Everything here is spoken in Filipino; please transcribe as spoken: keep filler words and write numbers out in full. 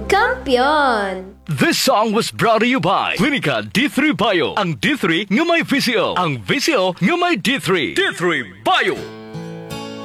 Kampiyon! This song was brought to you by Clinica D three Bio. Ang D three nga may V C O. Ang V C O nga may D three. D three Bio!